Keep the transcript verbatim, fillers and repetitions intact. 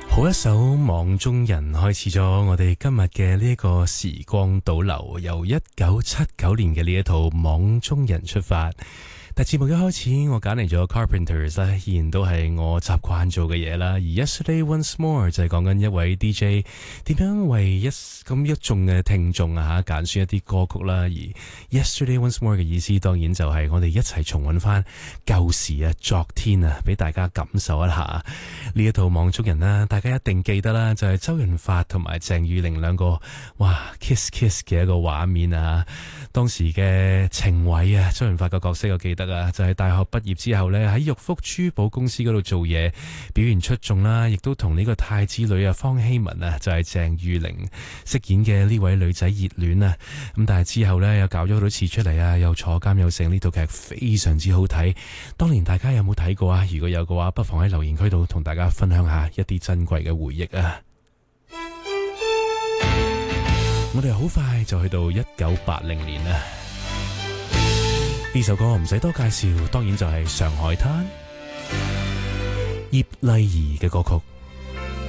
好一首網中人開始咗我哋今日嘅呢一個時光倒流，由一九七九年嘅呢一套網中人出發。但節目一開始我揀嚟咗 Carpenters 咧，依然都係我習慣做嘅嘢啦。而 Yesterday Once More 就係講緊一位 D J 點樣為一咁一眾嘅聽眾啊嚇揀選一啲歌曲啦。而 Yesterday Once More 嘅意思當然就係我哋一齊重溫翻舊時啊、昨天啊，俾大家感受一下呢一套網中人啦。大家一定記得啦，就係周潤發同埋鄭裕玲兩個哇 kiss kiss 嘅一個畫面啊。當時嘅程偉啊，周潤發個角色我記得啊，就係大學畢業之後呢，喺玉福珠寶公司嗰度做嘢，表現出眾啦，亦都同呢個太子女啊方希文啊，就係鄭裕玲飾演嘅呢位女仔熱戀啊。咁但係之後呢，又搞咗好多次出嚟啊，又坐監又成，呢套劇非常之好睇。當年大家有冇睇過啊？如果有嘅話，不妨喺留言區度同大家分享下一啲珍貴嘅回憶啊！我哋好快就去到一九八零年啦。呢首歌唔使多介紹，當然就係《上海灘》，葉麗儀嘅歌曲。